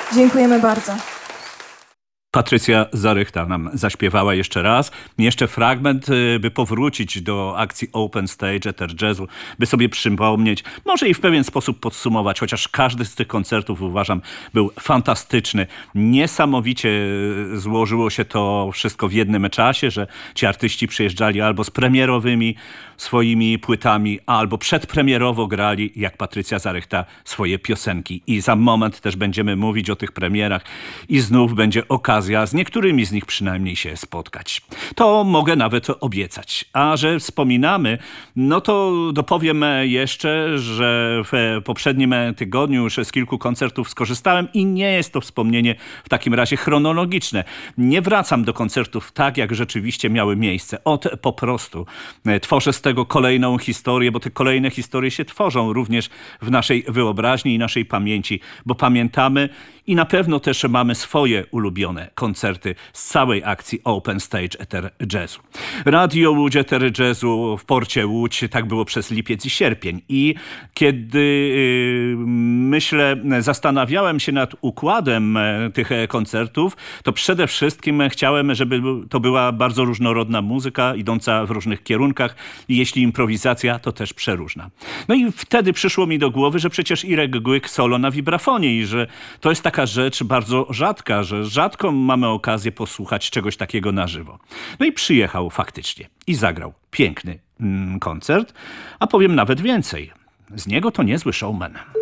Dziękujemy bardzo. Patrycja Zarychta nam zaśpiewała jeszcze raz. Jeszcze fragment, by powrócić do akcji Open Stage Eter Jazzu, by sobie przypomnieć, może i w pewien sposób podsumować, chociaż każdy z tych koncertów, uważam, był fantastyczny. Niesamowicie złożyło się to wszystko w jednym czasie, że ci artyści przyjeżdżali albo z premierowymi swoimi płytami, albo przedpremierowo grali, jak Patrycja Zarychta, swoje piosenki. I za moment też będziemy mówić o tych premierach i znów będzie okazja z niektórymi z nich przynajmniej się spotkać. To mogę nawet obiecać. A że wspominamy, no to dopowiem jeszcze, że w poprzednim tygodniu już z kilku koncertów skorzystałem i nie jest to wspomnienie w takim razie chronologiczne. Nie wracam do koncertów tak, jak rzeczywiście miały miejsce. Po prostu tworzę z tego kolejną historię, bo te kolejne historie się tworzą również w naszej wyobraźni i naszej pamięci, bo pamiętamy i na pewno też mamy swoje ulubione koncerty z całej akcji Open Stage Eter Jazzu. Radio Łódź Eter Jazzu w porcie Łódź, tak było przez lipiec i sierpień. I kiedy zastanawiałem się nad układem tych koncertów, to przede wszystkim chciałem, żeby to była bardzo różnorodna muzyka, idąca w różnych kierunkach i jeśli improwizacja, to też przeróżna. No i wtedy przyszło mi do głowy, że przecież Irek Głyk solo na wibrafonie i że to jest taka rzecz bardzo rzadka, że rzadko mamy okazję posłuchać czegoś takiego na żywo. No i przyjechał faktycznie i zagrał piękny koncert, a powiem nawet więcej. Z niego to niezły showman.